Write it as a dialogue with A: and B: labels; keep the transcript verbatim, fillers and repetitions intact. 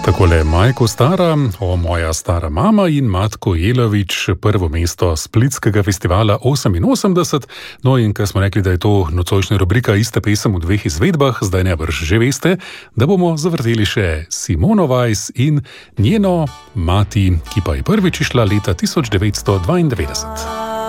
A: Takole Majko stara, o moja stara mama in Matko Jelović, prvo mesto Splitskega festivala oseminosemdeset. No in ker smo rekli, da je to nocojšnja rubrika ista pesem v dveh izvedbah, zdaj nebrž že veste, da bomo zavrteli še Simono Weiss in njeno mati, ki pa je prvič išla leta tisoč devetsto dvaindevetdeset.